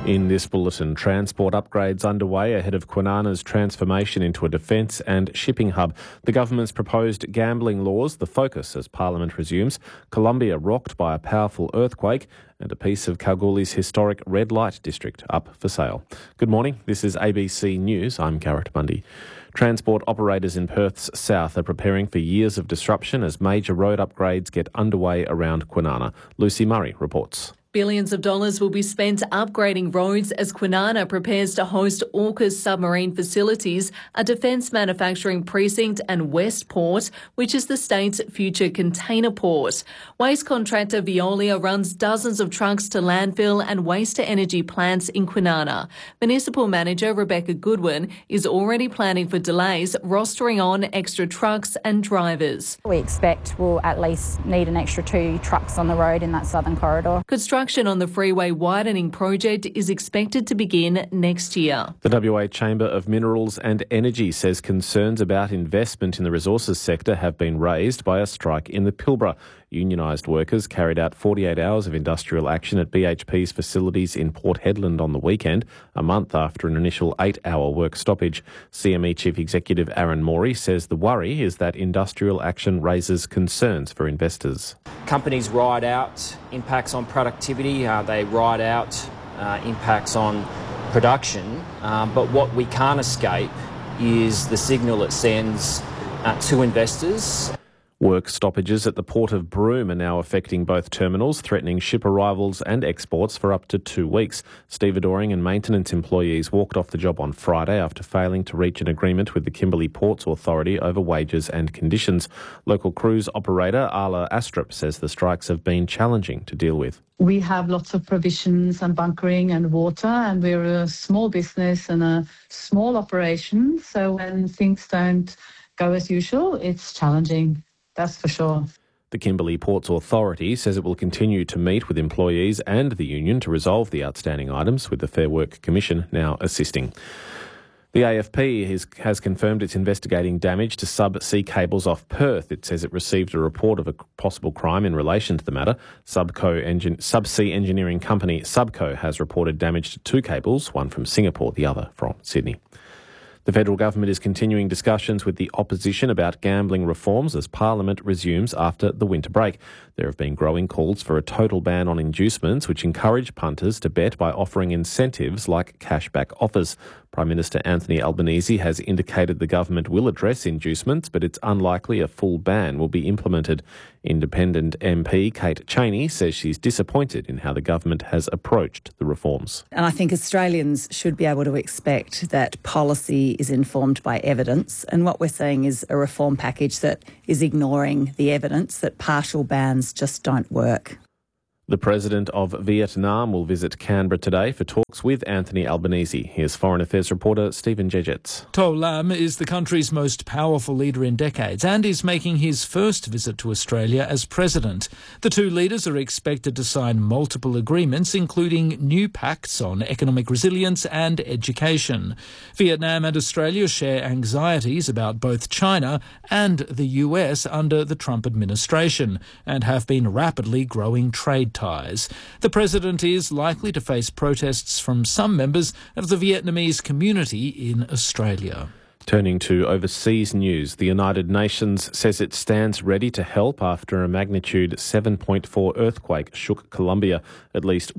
In this bulletin, transport upgrades underway ahead of Kwinana's transformation into a defence and shipping hub. The government's proposed gambling laws, the focus as Parliament resumes. Colombia rocked by a powerful earthquake, and a piece of Kalgoorlie's historic red light district up for sale. Good morning, this is ABC News. I'm Garrett Bundy. Transport operators in Perth's south are preparing for years of disruption as major road upgrades get underway around Kwinana. Lucy Murray reports. Billions of dollars will be spent upgrading roads as Kwinana prepares to host AUKUS submarine facilities, a defence manufacturing precinct, and Westport, which is the state's future container port. Waste contractor Veolia runs dozens of trucks to landfill and waste-to-energy plants in Kwinana. Municipal manager Rebecca Goodwin is already planning for delays, rostering on extra trucks and drivers. We expect we'll at least need an extra 2 trucks on the road in that southern corridor. Construction on the freeway widening project is expected to begin next year. The WA Chamber of Minerals and Energy says concerns about investment in the resources sector have been raised by a strike in the Pilbara. Unionised workers carried out 48 hours of industrial action at BHP's facilities in Port Hedland on the weekend, a month after an initial 8-hour work stoppage. CME Chief Executive Aaron Morey says the worry is that industrial action raises concerns for investors. Companies ride out impacts on productivity, they ride out impacts on production, but what we can't escape is the signal it sends to investors. Work stoppages at the Port of Broome are now affecting both terminals, threatening ship arrivals and exports for up to 2 weeks. stevedoring and maintenance employees walked off the job on Friday after failing to reach an agreement with the Kimberley Ports Authority over wages and conditions. Local cruise operator Arla Astrup says the strikes have been challenging to deal with. We have lots of provisions and bunkering and water, and we're a small business and a small operation, so when things don't go as usual, it's challenging. That's for sure. The Kimberley Ports Authority says it will continue to meet with employees and the union to resolve the outstanding items, with the Fair Work Commission now assisting. The AFP has confirmed it's investigating damage to subsea cables off Perth. It says it received a report of a possible crime in relation to the matter. Subsea engineering company Subco has reported damage to 2 cables, one from Singapore, the other from Sydney. The federal government is continuing discussions with the opposition about gambling reforms as Parliament resumes after the winter break. There have been growing calls for a total ban on inducements, which encourage punters to bet by offering incentives like cashback offers. Prime Minister Anthony Albanese has indicated the government will address inducements, but it's unlikely a full ban will be implemented. Independent MP Kate Chaney says she's disappointed in how the government has approached the reforms. And I think Australians should be able to expect that policy is informed by evidence, and what we're seeing is a reform package that is ignoring the evidence that partial bans just don't work. The President of Vietnam will visit Canberra today for talks with Anthony Albanese. Here's Foreign Affairs reporter Stephen Jejets. To Lam is the country's most powerful leader in decades and is making his first visit to Australia as President. The two leaders are expected to sign multiple agreements, including new pacts on economic resilience and education. Vietnam and Australia share anxieties about both China and the US under the Trump administration and have been rapidly growing trade ties. The president is likely to face protests from some members of the Vietnamese community in Australia. Turning to overseas news, the United Nations says it stands ready to help after a magnitude 7.4 earthquake shook Colombia. At least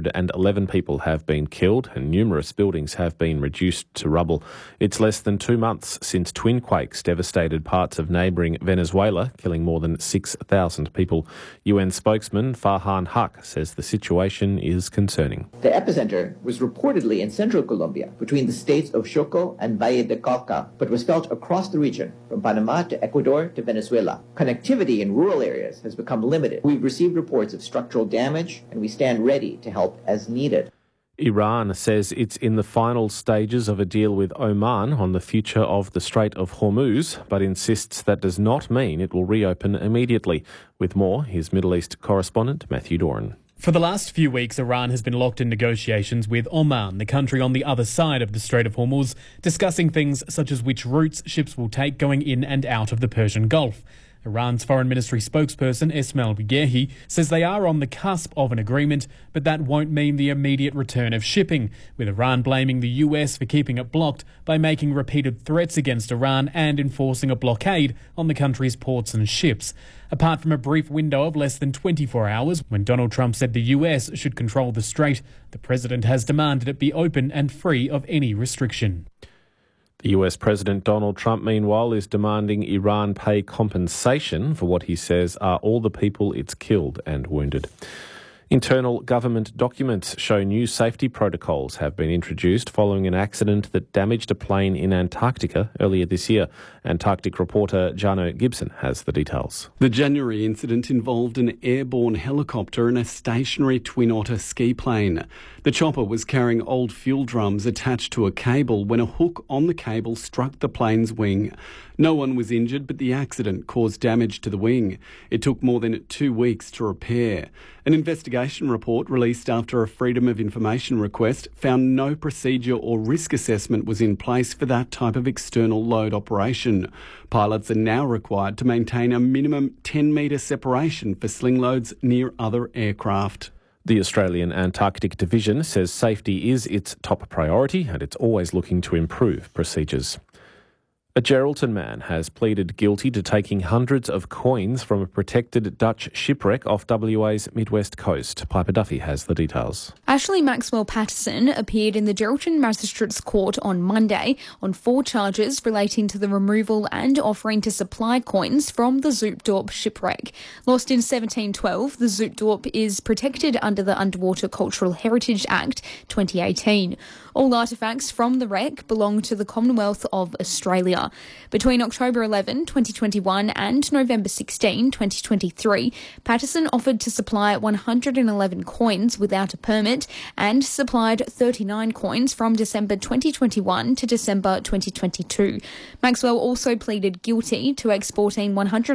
111 people have been killed and numerous buildings have been reduced to rubble. It's less than 2 months since twin quakes devastated parts of neighbouring Venezuela, killing more than 6,000 people. UN spokesman Farhan Haq says the situation is concerning. The epicenter was reportedly in central Colombia, between the states of Chocó and Valle de Cauca, but was felt across the region, from Panama to Ecuador to Venezuela. Connectivity in rural areas has become limited. We've received reports of structural damage, and we stand ready to help as needed. Iran says it's in the final stages of a deal with Oman on the future of the Strait of Hormuz, but insists that does not mean it will reopen immediately. With more, here's Middle East correspondent Matthew Doran. For the last few weeks, Iran has been locked in negotiations with Oman, the country on the other side of the Strait of Hormuz, discussing things such as which routes ships will take going in and out of the Persian Gulf. Iran's Foreign Ministry spokesperson Esmail Bagherhi says they are on the cusp of an agreement, but that won't mean the immediate return of shipping, with Iran blaming the US for keeping it blocked by making repeated threats against Iran and enforcing a blockade on the country's ports and ships. Apart from a brief window of less than 24 hours when Donald Trump said the US should control the strait, the president has demanded it be open and free of any restriction. The US President Donald Trump, meanwhile, is demanding Iran pay compensation for what he says are all the people it's killed and wounded. Internal government documents show new safety protocols have been introduced following an accident that damaged a plane in Antarctica earlier this year. Antarctic reporter Jano Gibson has the details. The January incident involved an airborne helicopter and a stationary Twin Otter ski plane. The chopper was carrying old fuel drums attached to a cable when a hook on the cable struck the plane's wing. No one was injured, but the accident caused damage to the wing. It took more than 2 weeks to repair. An investigation report released after a Freedom of Information request found no procedure or risk assessment was in place for that type of external load operation. Pilots are now required to maintain a minimum 10-metre separation for sling loads near other aircraft. The Australian Antarctic Division says safety is its top priority and it's always looking to improve procedures. A Geraldton man has pleaded guilty to taking hundreds of coins from a protected Dutch shipwreck off WA's Midwest coast. Piper Duffy has the details. Ashley Maxwell Patterson appeared in the Geraldton Magistrates Court on Monday on 4 charges relating to the removal and offering to supply coins from the Zoopdorp shipwreck. Lost in 1712, the Zoopdorp is protected under the Underwater Cultural Heritage Act 2018. All artefacts from the wreck belong to the Commonwealth of Australia. Between October 11, 2021 and November 16, 2023, Patterson offered to supply 111 coins without a permit and supplied 39 coins from December 2021 to December 2022. Maxwell also pleaded guilty to exporting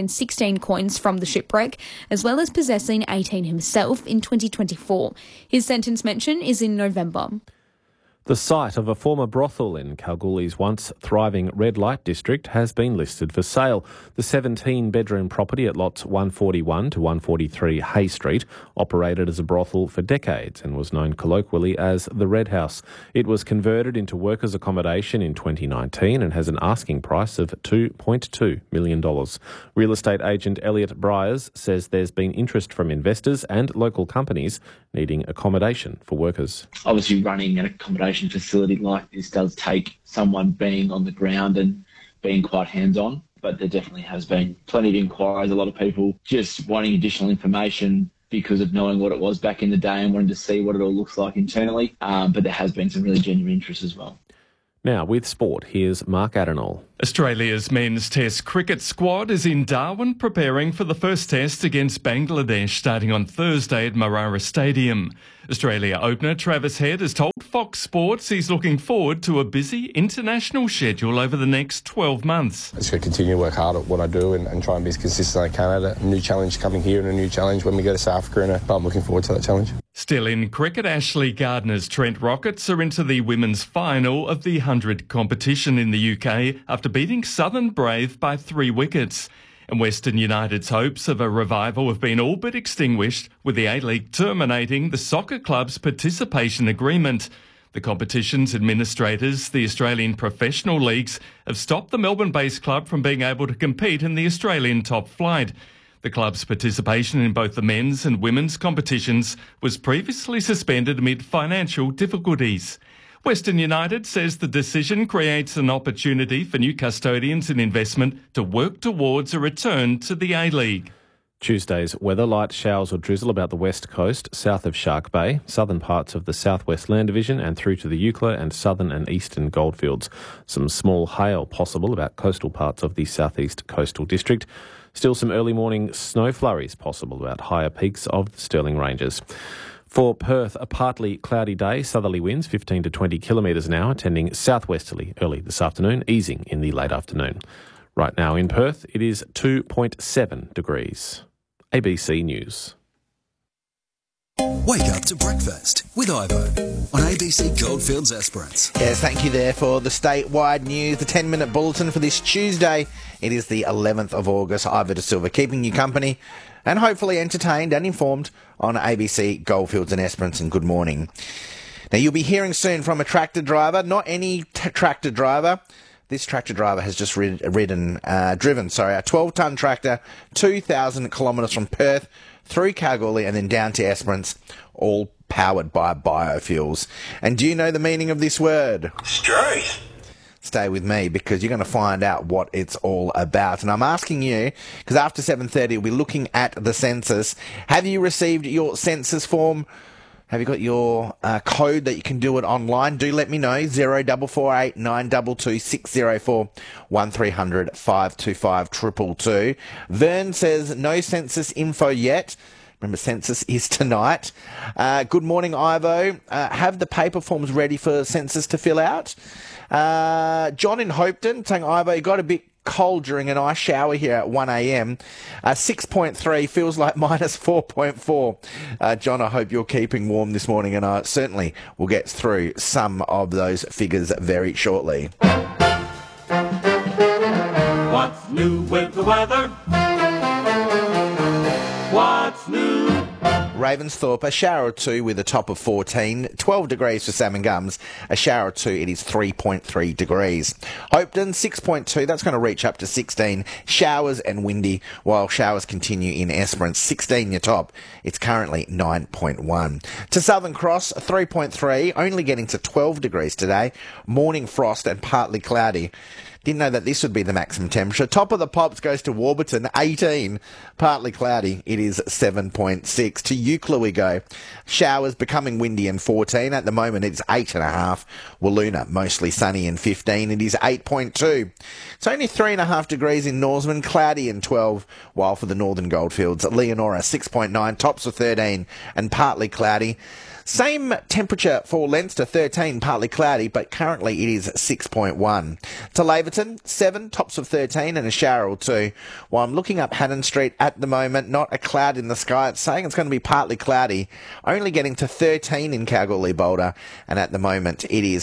116 coins from the shipwreck, as well as possessing 18 himself in 2024. His sentence mention is in November. The site of a former brothel in Kalgoorlie's once thriving red light district has been listed for sale. The 17-bedroom property at lots 141 to 143 Hay Street operated as a brothel for decades and was known colloquially as the Red House. It was converted into workers' accommodation in 2019 and has an asking price of $2.2 million. Real estate agent Elliot Briers says there's been interest from investors and local companies needing accommodation for workers. Obviously, running an accommodation facility like this does take someone being on the ground and being quite hands-on, but there definitely has been plenty of inquiries, a lot of people just wanting additional information because of knowing what it was back in the day and wanting to see what it all looks like internally, but there has been some really genuine interest as well. Now, with sport, here's Mark Adenol. Australia's men's Test cricket squad is in Darwin preparing for the first test against Bangladesh starting on Thursday at Marara Stadium. Australia opener Travis Head has told Fox Sports he's looking forward to a busy international schedule over the next 12 months. I'm just going to continue to work hard at what I do and try and be as consistent as I can at it. A new challenge coming here and a new challenge when we go to South Africa, but I'm looking forward to that challenge. Still in cricket, Ashley Gardner's Trent Rockets are into the women's final of the 100 competition in the UK after beating Southern Brave by 3 wickets. And Western United's hopes of a revival have been all but extinguished, with the A-League terminating the soccer club's participation agreement. The competition's administrators, the Australian professional leagues, have stopped the Melbourne-based club from being able to compete in the Australian top flight. The club's participation in both the men's and women's competitions was previously suspended amid financial difficulties. Western United says the decision creates an opportunity for new custodians and investment to work towards a return to the A-League. Tuesday's weather: light showers or drizzle about the west coast, south of Shark Bay, southern parts of the southwest land division and through to the Eucla and southern and eastern goldfields. Some small hail possible about coastal parts of the southeast coastal district. Still some early morning snow flurries possible about higher peaks of the Stirling Ranges. For Perth, a partly cloudy day, southerly winds 15 to 20 kilometres an hour, tending southwesterly early this afternoon, easing in the late afternoon. Right now in Perth, it is 2.7 degrees. ABC News. Wake up to breakfast with Ivo on ABC Goldfields Esperance. Yes, thank you there for the statewide news, the 10-minute bulletin for this Tuesday. It is the 11th of August. Ivo De Silva keeping you company and hopefully entertained and informed on ABC Goldfields and Esperance, and good morning. Now, you'll be hearing soon from a tractor driver, not any tractor driver. This tractor driver has just driven a 12-tonne tractor, 2,000 kilometres from Perth through Kalgoorlie and then down to Esperance, all powered by biofuels. And do you know the meaning of this word? Straight. Stay with me because you're going to find out what it's all about. And I'm asking you, because after 7:30 we'll be looking at the census. Have you received your census form? Have you got your code that you can do it online? Do let me know. 0448 922 604 1300 525 222. Vern says no census info yet. Remember, census is tonight. Good morning, Ivo. Have the paper forms ready for census to fill out? John in Hopeton saying, Ivo, you got a bit cold during an ice shower here at 1 a.m. 6.3 feels like minus 4.4. John, I hope you're keeping warm this morning, and I certainly will get through some of those figures very shortly. What's new with the weather? What's new? Ravensthorpe, a shower or two with a top of 14, 12 degrees for Salmon Gums. A shower or two, it is 3.3 degrees. Hopeton, 6.2, that's going to reach up to 16. Showers and windy, while showers continue in Esperance. 16 your top, it's currently 9.1. To Southern Cross, 3.3, only getting to 12 degrees today. Morning frost and partly cloudy. Didn't know that this would be the maximum temperature. Top of the pops goes to Warburton, 18. Partly cloudy, it is 7.6. To Eucla we go. Showers becoming windy and 14. At the moment it's 8.5. Wiluna, mostly sunny and 15. It is 8.2. It's only 3.5 degrees in Norseman, cloudy and 12. While for the Northern Goldfields, Leonora, 6.9. Tops of 13 and partly cloudy. Same temperature for Leinster, 13, partly cloudy, but currently it is 6.1. To Laverton, 7, tops of 13 and a shower or two. While I'm looking up Haddon Street at the moment, not a cloud in the sky. It's saying it's going to be partly cloudy, only getting to 13 in Kalgoorlie Boulder, and at the moment it is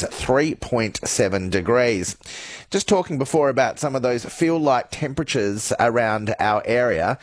3.7 degrees. Just talking before about some of those feel-like temperatures around our area.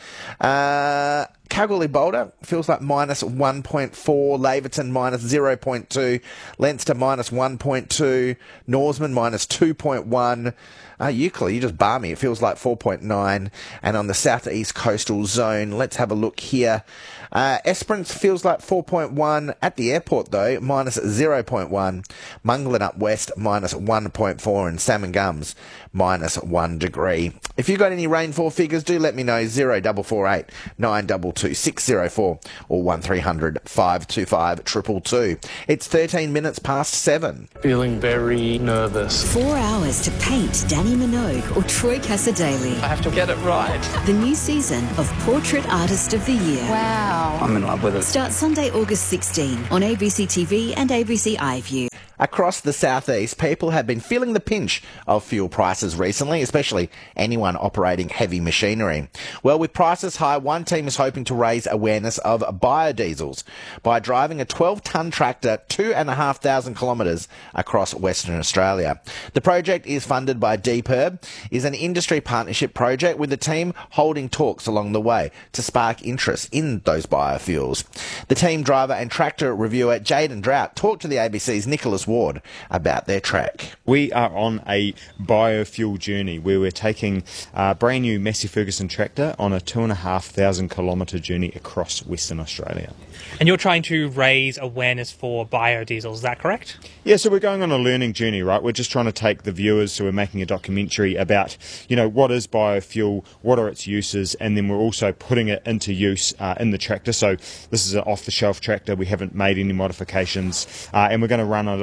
Kalgoorlie Boulder feels like minus 1.4, Laverton minus 0.2, Leinster minus 1.2, Norseman minus 2.1, Euclid, you just bar me, it feels like 4.9, and on the southeast coastal zone, let's have a look here. Esperance feels like 4.1, at the airport though, minus 0.1, Munglan up west minus 1.4, and Salmon Gums minus 1 degree. If you've got any rainfall figures, do let me know. 0448 922 604 or 1300 525 222. It's 13 minutes past 7. Feeling very nervous. 4 hours to paint Danny Minogue or Troy Cassadaly. I have to get it right. The new season of Portrait Artist of the Year. Wow. I'm in love with it. Starts Sunday, August 16 on ABC TV and ABC iView. Across the southeast, people have been feeling the pinch of fuel prices recently, especially anyone operating heavy machinery. Well, with prices high, one team is hoping to raise awareness of biodiesels by driving a 12-tonne tractor 2,500 kilometres across Western Australia. The project is funded by DPERB, is an industry partnership project with the team holding talks along the way to spark interest in those biofuels. The team driver and tractor reviewer Jaden Drought talked to the ABC's Nicholas Ward about their track. We are on a biofuel journey where we're taking a brand new Massey Ferguson tractor on a 2,500 kilometre journey across Western Australia. And you're trying to raise awareness for biodiesel, is that correct? Yeah, so we're going on a learning journey, right? We're just trying to take the viewers, so we're making a documentary about, what is biofuel, what are its uses, and then we're also putting it into use in the tractor. So this is an off-the-shelf tractor. We haven't made any modifications, and we're going to run it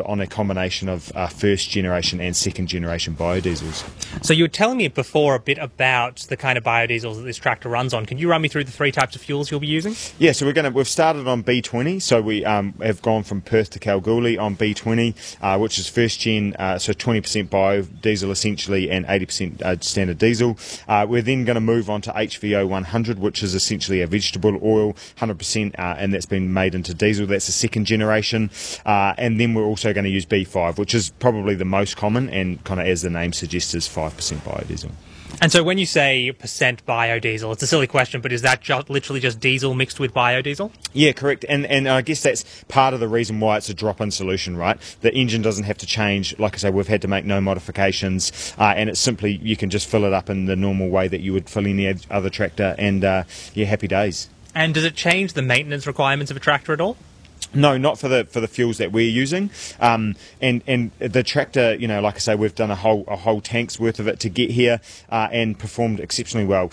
on a combination of first generation and second generation biodiesels. So you were telling me before a bit about the kind of biodiesels that this tractor runs on. Can you run me through the 3 types of fuels you'll be using? Yeah, so we've started on B20, so we have gone from Perth to Kalgoorlie on B20, which is first gen, so 20% biodiesel essentially and 80% standard diesel. We're then going to move on to HVO 100, which is essentially a vegetable oil, 100%, and that's been made into diesel. That's the second generation. And then we're also going to use B5, which is probably the most common and kind of, as the name suggests, is 5% biodiesel. And so when you say percent biodiesel, it's a silly question, but is that literally just diesel mixed with biodiesel? Yeah, correct. And I guess that's part of the reason why it's a drop-in solution, right? The engine doesn't have to change. Like I say, we've had to make no modifications, and it's simply, you can just fill it up in the normal way that you would fill any other tractor, and happy days. And does it change the maintenance requirements of a tractor at all? No, not for the fuels that we're using, and the tractor, like I say, we've done a whole tank's worth of it to get here, and performed exceptionally well.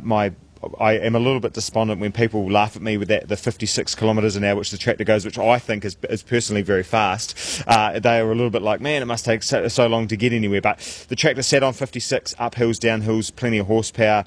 I am a little bit despondent when people laugh at me with the 56 kilometres an hour which the tractor goes, which I think is personally very fast. They are a little bit like, man, it must take so long to get anywhere. But the tractor sat on 56, uphills, downhills, plenty of horsepower,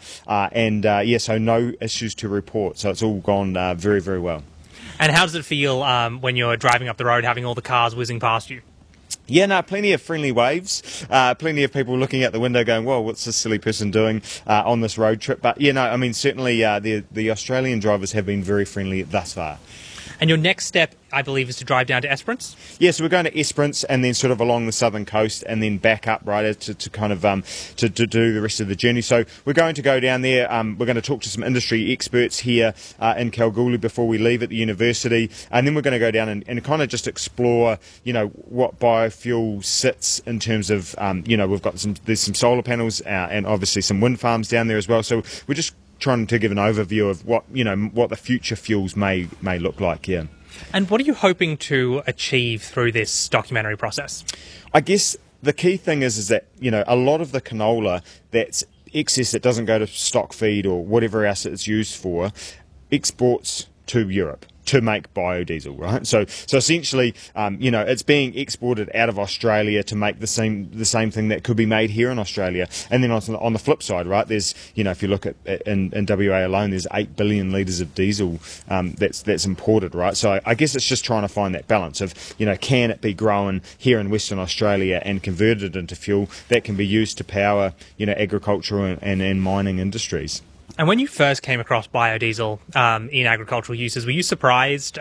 so no issues to report. So it's all gone very, very well. And how does it feel when you're driving up the road having all the cars whizzing past you? Yeah, no, plenty of friendly waves, plenty of people looking out the window going, whoa, what's this silly person doing on this road trip? But, certainly the Australian drivers have been very friendly thus far. And your next step, I believe, is to drive down to Esperance? Yeah, so we're going to Esperance and then sort of along the southern coast and then back up, right, to kind of to do the rest of the journey. So we're going to go down there. We're going to talk to some industry experts here in Kalgoorlie before we leave at the university, and then we're going to go down and kind of just explore, what biofuel sits in terms of, we've got there's some solar panels and obviously some wind farms down there as well. So we're just trying to give an overview of what the future fuels may look like. Yeah. And what are you hoping to achieve through this documentary process? I guess the key thing is that a lot of the canola that's excess that doesn't go to stock feed or whatever else it's used for exports to Europe to make biodiesel, right? So essentially, it's being exported out of Australia to make the same thing that could be made here in Australia. And then on the flip side, right, there's, if you look at in WA alone, there's 8 billion litres of diesel that's imported, right? So I guess it's just trying to find that balance of, can it be grown here in Western Australia and converted into fuel that can be used to power, agricultural and mining industries. And when you first came across biodiesel in agricultural uses, were you surprised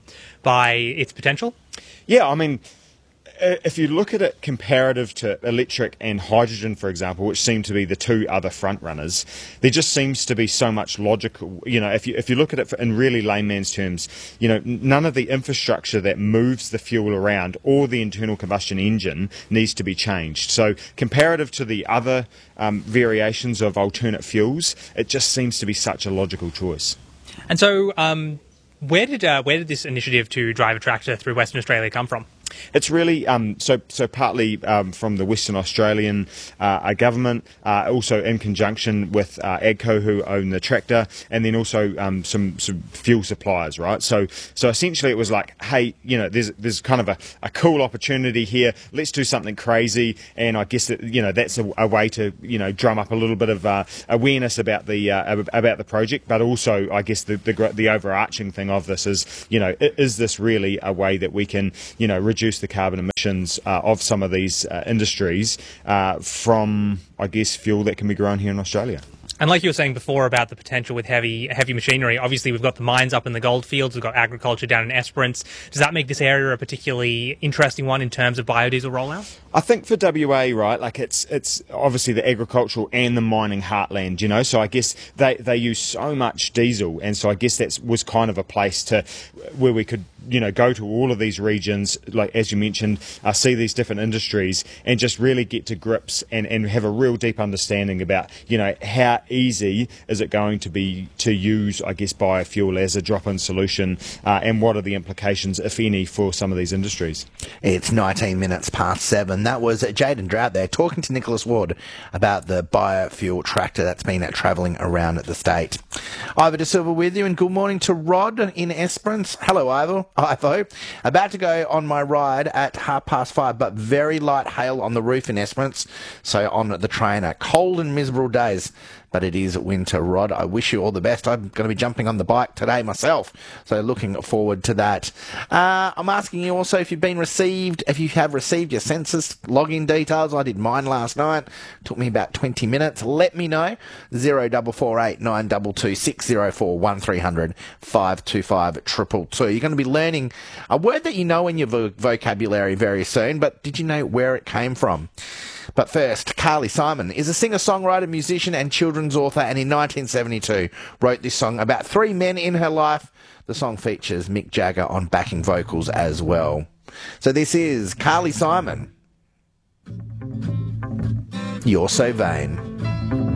by its potential? Yeah, I mean, if you look at it comparative to electric and hydrogen, for example, which seem to be the two other front runners, there just seems to be so much logical. If you look at it in really layman's terms, none of the infrastructure that moves the fuel around or the internal combustion engine needs to be changed. So comparative to the other variations of alternate fuels, it just seems to be such a logical choice. And so, where did this initiative to drive a tractor through Western Australia come from? It's really so partly from the Western Australian government, also in conjunction with AGCO, who own the tractor, and then also some fuel suppliers, right? So essentially it was like, hey, there's kind of a cool opportunity here. Let's do something crazy, and I guess that that's a way to drum up a little bit of awareness about the project, but also I guess the overarching thing of this is is this really a way that we can reduce the carbon emissions of some of these industries from, I guess, fuel that can be grown here in Australia. And like you were saying before about the potential with heavy machinery, obviously we've got the mines up in the goldfields, we've got agriculture down in Esperance. Does that make this area a particularly interesting one in terms of biodiesel rollout? I think for WA, right, like it's obviously the agricultural and the mining heartland, so I guess they use so much diesel, and so I guess that was kind of a place to where we could go to all of these regions, like as you mentioned, see these different industries and just really get to grips and have a real deep understanding about, how easy is it going to be to use, I guess, biofuel as a drop-in solution, and what are the implications, if any, for some of these industries. It's 19 minutes past 7. That was Jaden Drought there talking to Nicholas Ward about the biofuel tractor that's been travelling around the state. Ivor De Silva with you, and good morning to Rod in Esperance. Hello, Ivor. Ivo. About to go on my ride at 5:30, but very light hail on the roof in Esperance, so on the trainer. Cold and miserable days, but it is winter. Rod, I wish you all the best. I'm going to be jumping on the bike today myself, so looking forward to that. I'm asking you also if you have received your census login details. I did mine last night. Took me about 20 minutes. Let me know. 0448 922 604 1300 525 222. You're going to be learning a word that you know in your vocabulary very soon, but did you know where it came from? But first, Carly Simon is a singer-songwriter, musician and children's author, and in 1972 wrote this song about three men in her life. The song features Mick Jagger on backing vocals as well. So this is Carly Simon. You're So Vain.